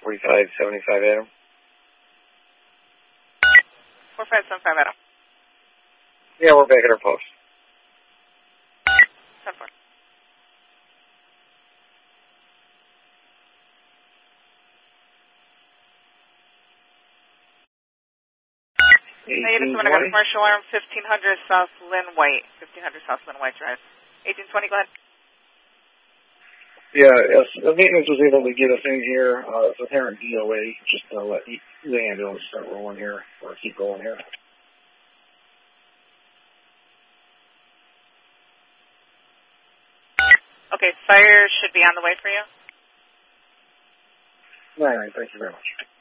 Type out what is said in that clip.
4575 Adam. 4575 Adam. Yeah, we're back at our post. 10-4. Negative, someone got a commercial arm, 1500 South Lynn White. 1500 South Lynn White Drive. 1820, go ahead. Yeah, yes, the maintenance was able to get us in here. It's apparent DOA. Just let the ambulance start rolling here, or keep going here. Okay, fire should be on the way for you. All right, thank you very much.